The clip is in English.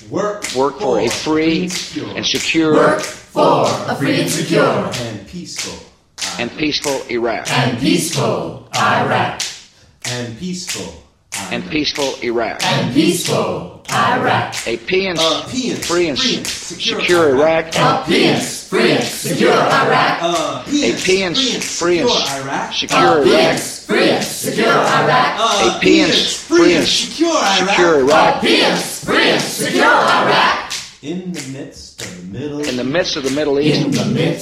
Work for a free and secure Work for a free and secure and peaceful Iraq. and peaceful Iraq. And peaceful And peaceful Iraq. And peaceful Iraq. A free and secure Iraq. A peace, free and secure Iraq. A free and secure A Iraq. peace, free and secure Iraq. A free and secure A Iraq. peace, free and secure Iraq. in the midst of the Middle In the midst of the Middle East. In the midst